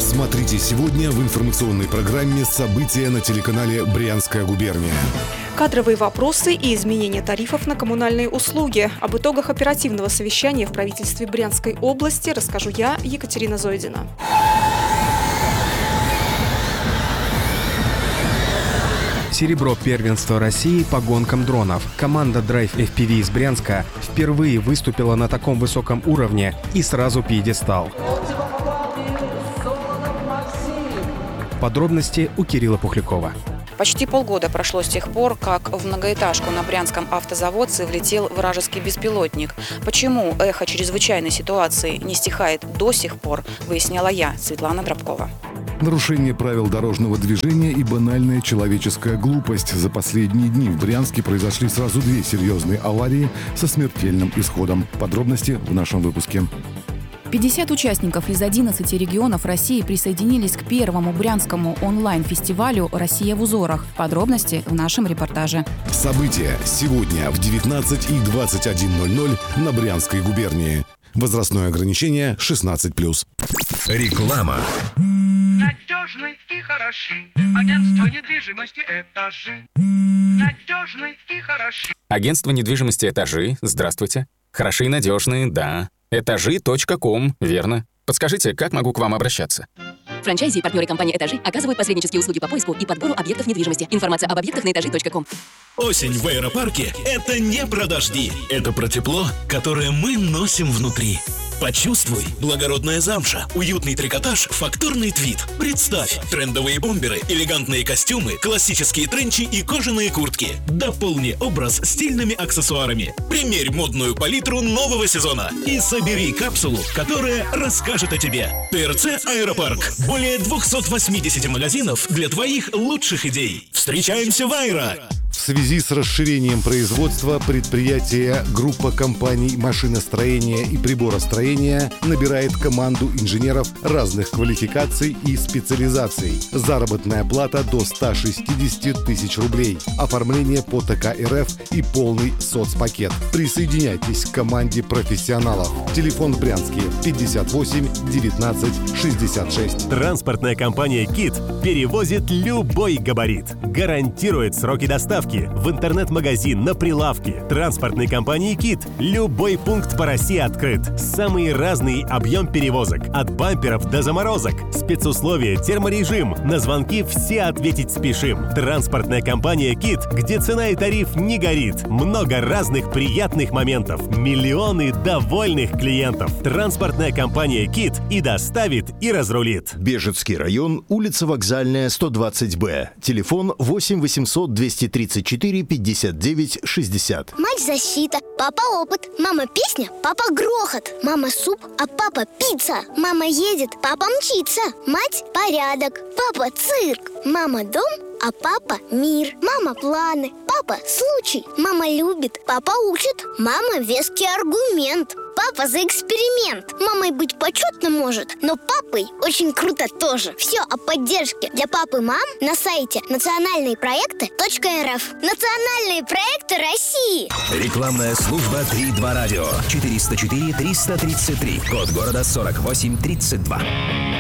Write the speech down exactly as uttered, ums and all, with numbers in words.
Смотрите сегодня в информационной программе «События» на телеканале «Брянская губерния». Кадровые вопросы и изменения тарифов на коммунальные услуги. Об итогах оперативного совещания в правительстве Брянской области расскажу я, Екатерина Зойдина. Серебро первенства России по гонкам дронов. Команда Drive эф пи ви из Брянска впервые выступила на таком высоком уровне и сразу пьедестал. Подробности у Кирилла Пухлякова. Почти полгода прошло с тех пор, как в многоэтажку на Брянском автозаводце влетел вражеский беспилотник. Почему эхо чрезвычайной ситуации не стихает до сих пор, выясняла я, Светлана Дробкова. Нарушение правил дорожного движения и банальная человеческая глупость. За последние дни в Брянске произошли сразу две серьезные аварии со смертельным исходом. Подробности в нашем выпуске. пятьдесят участников из одиннадцати регионов России присоединились к первому брянскому онлайн-фестивалю «Россия в узорах». Подробности в нашем репортаже. События сегодня в девятнадцать и двадцать один ноль ноль на Брянской губернии. Возрастное ограничение шестнадцать плюс. Реклама. Надежный и хороший. Агентство недвижимости «Этажи». Надежный и хороший. Агентство недвижимости «Этажи». Здравствуйте. Хорошие и надежные, да. Этажи точка ком, верно. Подскажите, как могу к вам обращаться? Франчайзи и партнеры компании «Этажи» оказывают посреднические услуги по поиску и подбору объектов недвижимости. Информация об объектах на этажи точка ком. Осень в аэропарке – это не про дожди. Это про тепло, которое мы носим внутри. Почувствуй благородная замша, уютный трикотаж, фактурный твид. Представь трендовые бомберы, элегантные костюмы, классические тренчи и кожаные куртки. Дополни образ стильными аксессуарами. Примерь модную палитру нового сезона и собери капсулу, которая расскажет о тебе. ТРЦ «Аэропарк». Более двухсот восьмидесяти магазинов для твоих лучших идей. Встречаемся в Аэро! В связи с расширением производства предприятие группа компаний машиностроения и приборостроения набирает команду инженеров разных квалификаций и специализаций. Заработная плата до ста шестидесяти тысяч рублей. Оформление по тэ ка эр эф и полный соцпакет. Присоединяйтесь к команде профессионалов. Телефон в Брянске пятьдесят восемь девятнадцать шестьдесят шесть. Транспортная компания «Кит» перевозит любой габарит. Гарантирует сроки доставки в интернет-магазин, на прилавке. Транспортной компании «Кит» любой пункт по России открыт. Самый разный объем перевозок. От бамперов до заморозок. Спецусловия, терморежим. На звонки все ответить спешим. Транспортная компания «Кит», где цена и тариф не горит. Много разных приятных моментов. Миллионы довольных клиентов. Транспортная компания «Кит» и доставит, и разрулит. Бежецкий район, улица Вокзальная, сто двадцать бэ. Телефон восемь восемьсот двести тридцать четыре пятьдесят девять шестьдесят. Мать защита, папа опыт, мама песня, папа грохот, мама суп, а папа пицца, мама едет, папа мчится, мать порядок, папа цирк, мама дом, а папа мир, мама планы, папа случай, мама любит, папа учит, мама веский аргумент, папа за эксперимент. Мамой быть почетно может, но папой очень круто тоже. Все о поддержке для пап и мам на сайте национальные проекты точка эр эф. Национальные проекты России. Рекламная служба три два радио. четыреста четыре триста тридцать три. Код города сорок восемь тридцать два.